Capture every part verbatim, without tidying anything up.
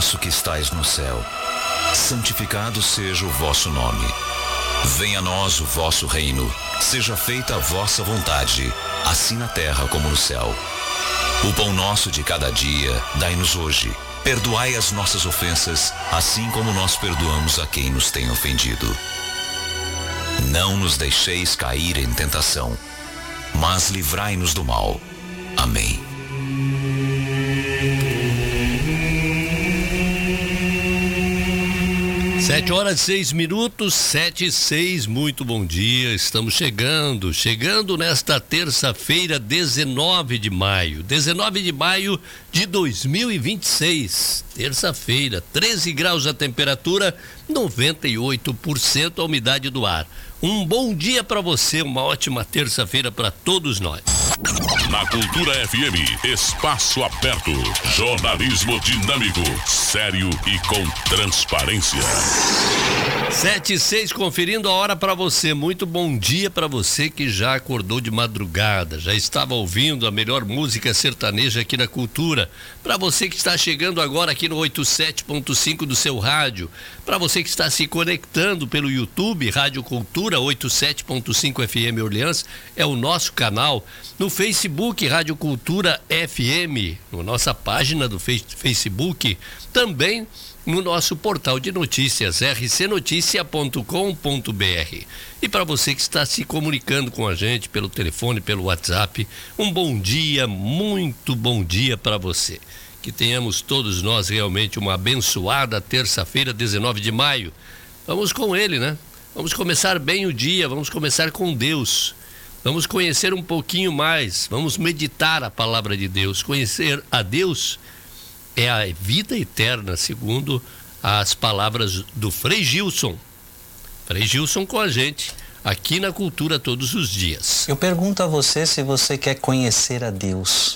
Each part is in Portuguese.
nosso que estais no céu, santificado seja o vosso nome. Venha a nós o vosso reino. Seja feita a vossa vontade, assim na terra como no céu. O pão nosso de cada dia, dai-nos hoje. Perdoai as nossas ofensas, assim como nós perdoamos a quem nos tem ofendido. Não nos deixeis cair em tentação, mas livrai-nos do mal. Amém. Sete horas e seis minutos, sete e seis, muito bom dia, estamos chegando, chegando nesta terça-feira, dezenove de maio, dezenove de maio de dois mil e vinte e seis, terça-feira, treze graus a temperatura, noventa e oito por cento a umidade do ar. Um bom dia para você, uma ótima terça-feira para todos nós. Na Cultura F M, espaço aberto, jornalismo dinâmico, sério e com transparência. Sete e seis, conferindo a hora para você. Muito bom dia para você que já acordou de madrugada, já estava ouvindo a melhor música sertaneja aqui na Cultura. Para você que está chegando agora aqui no oitenta e sete ponto cinco do seu rádio, para você que está se conectando pelo YouTube, Rádio Cultura oitenta e sete ponto cinco F M Orleans, é o nosso canal. No Facebook, Rádio Cultura F M, na nossa página do Facebook, também no nosso portal de notícias, r c noticia ponto com ponto b r. E para você que está se comunicando com a gente pelo telefone, pelo WhatsApp, um bom dia, muito bom dia para você. Que tenhamos todos nós realmente uma abençoada terça-feira, dezenove de maio. Vamos com ele, né? Vamos começar bem o dia, vamos começar com Deus. Vamos conhecer um pouquinho mais, vamos meditar a palavra de Deus. Conhecer a Deus é a vida eterna, segundo as palavras do Frei Gilson. Frei Gilson com a gente, aqui na Cultura todos os dias. Eu pergunto a você se você quer conhecer a Deus.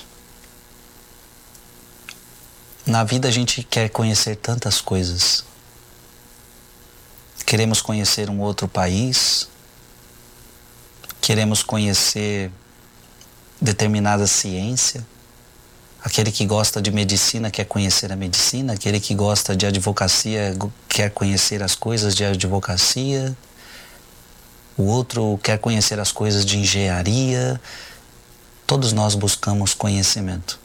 Na vida a gente quer conhecer tantas coisas. Queremos conhecer um outro país. Queremos conhecer determinada ciência. Aquele que gosta de medicina quer conhecer a medicina. Aquele que gosta de advocacia quer conhecer as coisas de advocacia. O outro quer conhecer as coisas de engenharia. Todos nós buscamos conhecimento.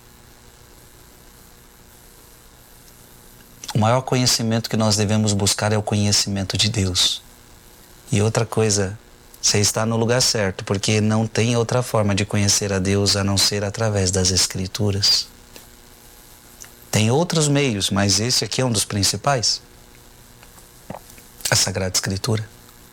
O maior conhecimento que nós devemos buscar é o conhecimento de Deus. E outra coisa, você está no lugar certo, porque não tem outra forma de conhecer a Deus a não ser através das Escrituras. Tem outros meios, mas esse aqui é um dos principais. A Sagrada Escritura.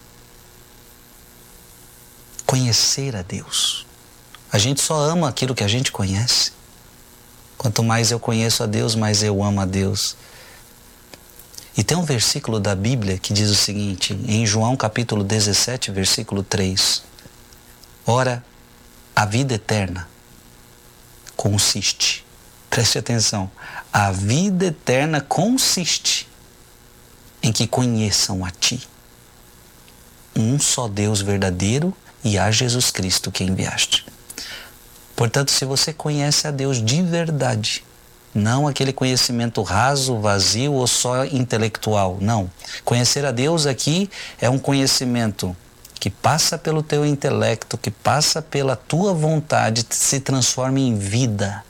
Conhecer a Deus. A gente só ama aquilo que a gente conhece. Quanto mais eu conheço a Deus, mais eu amo a Deus. E tem um versículo da Bíblia que diz o seguinte, em João capítulo dezessete, versículo três. Ora, a vida eterna consiste, preste atenção, a vida eterna consiste em que conheçam a Ti, um só Deus verdadeiro e a Jesus Cristo que enviaste. Portanto, se você conhece a Deus de verdade, não aquele conhecimento raso, vazio ou só intelectual, não. Conhecer a Deus aqui é um conhecimento que passa pelo teu intelecto, que passa pela tua vontade, se transforma em vida.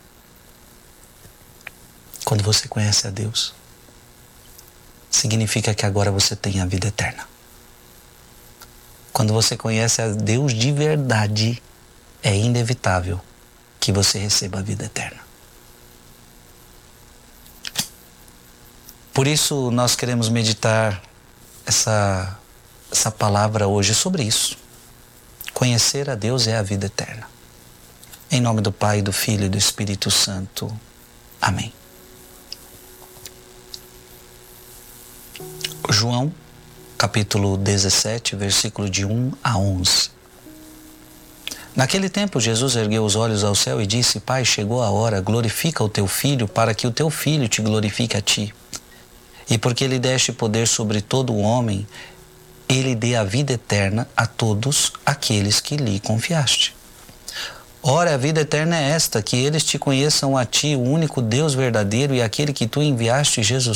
Quando você conhece a Deus, significa que agora você tem a vida eterna. Quando você conhece a Deus de verdade, é inevitável que você receba a vida eterna. Por isso nós queremos meditar essa, essa palavra hoje sobre isso. Conhecer a Deus é a vida eterna. Em nome do Pai, do Filho e do Espírito Santo. Amém. João, capítulo dezessete, versículo de um a onze. Naquele tempo, Jesus ergueu os olhos ao céu e disse: Pai, chegou a hora, glorifica o teu Filho, para que o teu Filho te glorifique a ti. E porque lhe deste poder sobre todo o homem, ele dê a vida eterna a todos aqueles que lhe confiaste. Ora, a vida eterna é esta, que eles te conheçam a ti, o único Deus verdadeiro, e aquele que tu enviaste, Jesus